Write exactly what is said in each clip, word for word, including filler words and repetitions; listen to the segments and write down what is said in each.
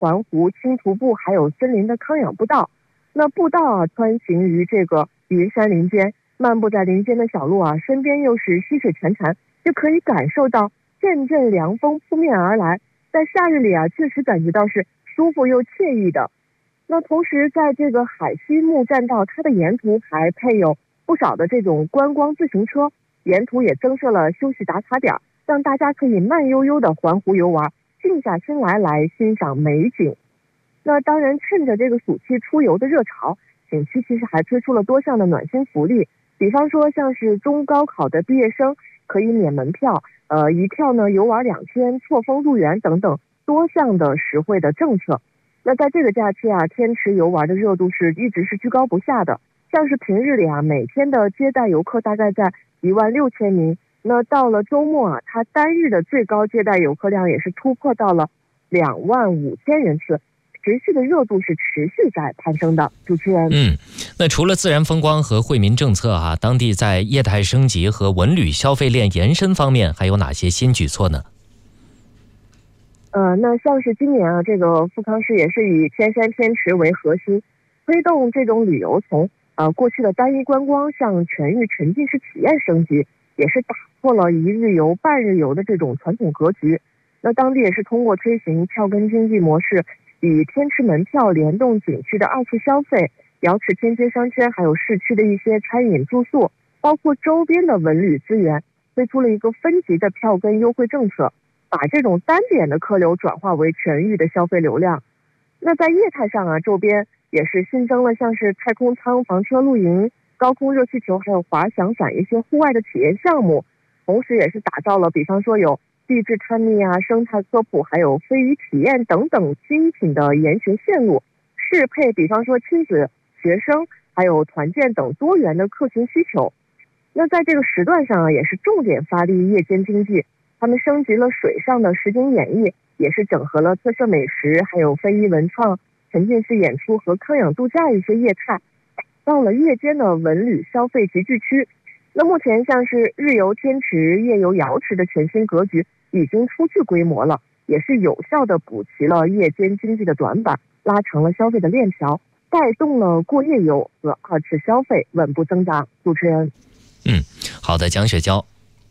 环湖、青图步还有森林的康养步道。那步道啊穿行于这个云山林间，漫步在林间的小路啊，身边又是溪水潺潺，就可以感受到阵阵凉风扑面而来，在夏日里啊确实感觉到是舒服又惬意的。那同时在这个海西木栈道，它的沿途还配有不少的这种观光自行车，沿途也增设了休息打卡点，让大家可以慢悠悠的环湖游玩，静下心来来欣赏美景。那当然趁着这个暑期出游的热潮，景区其实还推出了多项的暖心福利，比方说像是中高考的毕业生可以免门票，呃，一票呢游玩两天，错峰入园等等多项的实惠的政策。那在这个假期啊，天池游玩的热度是一直是居高不下的，像是平日里啊，每天的接待游客大概在一万六千名，那到了周末啊，它单日的最高接待游客量也是突破到了两万五千人次，持续的热度是持续在攀升的。主持人， 嗯，那除了自然风光和惠民政策啊，当地在业态升级和文旅消费链延伸方面还有哪些新举措呢？ 呃，那像是今年啊，这个富康市也是以天山天池为核心，推动这种旅游从呃过去的单一观光向全域沉浸式体验升级，也是打破了一日游半日游的这种传统格局。那当地也是通过推行票根经济模式，以天池门票联动景区的二次消费，瑶池天街商圈还有市区的一些餐饮住宿，包括周边的文旅资源，推出了一个分级的票根优惠政策，把这种单点的客流转化为全域的消费流量。那在业态上啊，周边也是新增了像是太空舱、房车露营、高空热气球还有滑翔伞一些户外的体验项目，同时也是打造了比方说有地质探秘啊、生态科普还有飞鱼体验等等精品的研学线路，适配比方说亲子、学生还有团建等多元的客群需求。那在这个时段上啊，也是重点发力夜间经济，他们升级了水上的实景演绎，也是整合了特色美食还有非遗文创、沉浸式演出和康养度假一些业态，打造了夜间的文旅消费集聚区。那目前像是日游天池、夜游瑶池的全新格局已经初具规模了，也是有效的补齐了夜间经济的短板，拉长了消费的链条，带动了过夜游和二次消费稳步增长。主持人， 嗯，好的，蒋雪娇。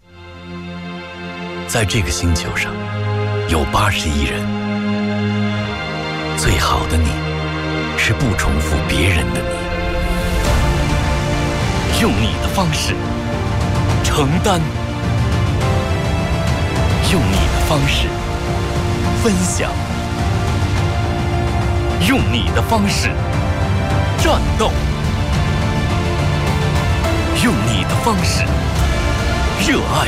在这个星球上有八十亿人，最好的你是不重复别人的你，用你的方式承担，用你的方式分享，用你的方式战斗，用你的方式热爱，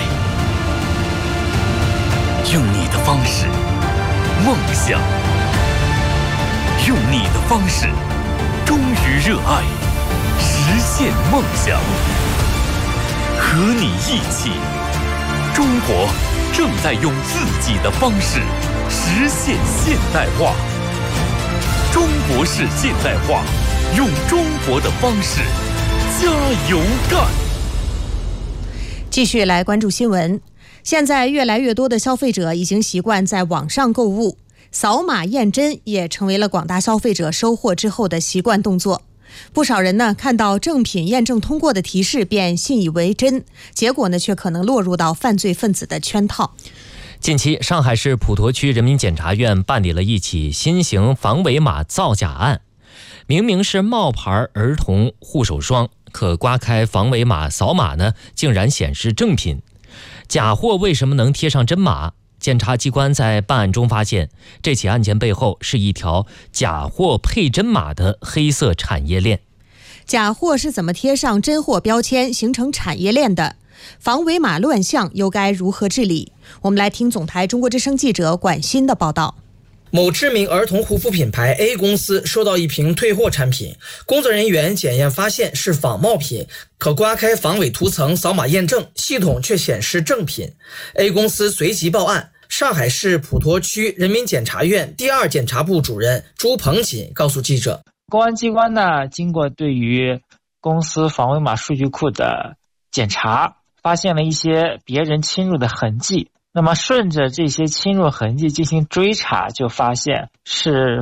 用你的方式梦想，用你的方式忠于热爱，实现梦想。和你一起，中国正在用自己的方式实现现代化。中国式现代化，用中国的方式加油干。 继续来关注新闻。现在越来越多的消费者已经习惯在网上购物，扫码验真也成为了广大消费者收货之后的习惯动作。不少人呢看到正品验证通过的提示便信以为真，结果呢却可能落入到犯罪分子的圈套。 近期，上海市普陀区人民检察院办理了一起新型防伪码造假案。明明是冒牌儿童护手霜，可刮开防伪码扫码呢，竟然显示正品。假货为什么能贴上真码？检察机关在办案中发现，这起案件背后是一条假货配真码的黑色产业链。 假货是怎么贴上真货标签形成产业链的？防伪码乱象又该如何治理？我们来听总台中国之声记者管鑫的报道。 某知名儿童护肤品牌 A 公司收到一瓶退货产品，工作人员检验发现是仿冒品，可刮开防伪涂层扫码验证，系统却显示正品。A 公司随即报案。上海市普陀区人民检察院第二检察部主任朱鹏锦告诉记者， 公安机关呢，经过对于公司防伪码数据库的检查，发现了一些别人侵入的痕迹， 那么顺着这些侵入痕迹进行追查，就发现是